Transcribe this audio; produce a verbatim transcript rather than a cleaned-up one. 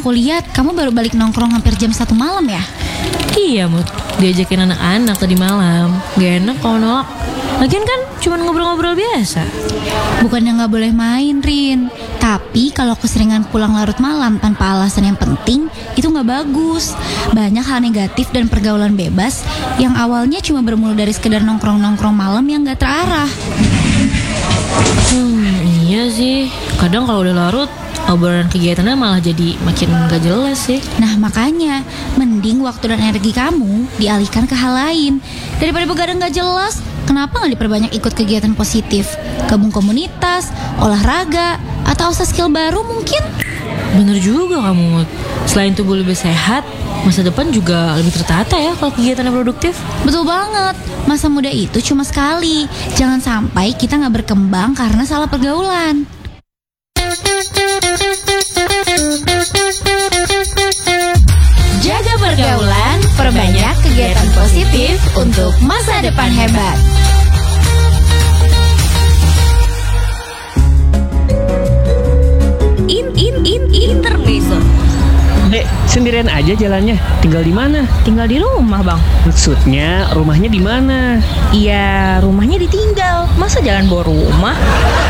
aku lihat kamu baru balik nongkrong hampir jam satu malam ya? Iya Mut, diajakin anak-anak tadi malam. Gak enak kalau nolak. Lagian kan cuma ngobrol-ngobrol biasa. Bukannya gak boleh main, Rin. Tapi kalau keseringan pulang larut malam tanpa alasan yang penting, itu gak bagus. Banyak hal negatif dan pergaulan bebas yang awalnya cuma bermula dari sekedar nongkrong-nongkrong malam yang gak terarah. Hmm, iya sih. Kadang kalau udah larut, obrolan kegiatannya malah jadi makin gak jelas sih. Nah makanya, mending waktu dan energi kamu dialihkan ke hal lain. Daripada begadang gak jelas, kenapa gak diperbanyak ikut kegiatan positif? Gabung komunitas, olahraga, atau asah skill baru mungkin? Bener juga kamu Mut. Selain tubuh lebih sehat, masa depan juga lebih tertata ya kalau kegiatannya produktif. Betul banget, masa muda itu cuma sekali. Jangan sampai kita gak berkembang karena salah pergaulan. Jaga pergaulan, perbanyak kegiatan positif untuk masa depan hebat. In in in intermezzo. Dek, sendirian aja jalannya. Tinggal di mana? Tinggal di rumah bang. Maksudnya rumahnya di mana? Iya, rumahnya ditinggal. Masa jalan bawa rumah?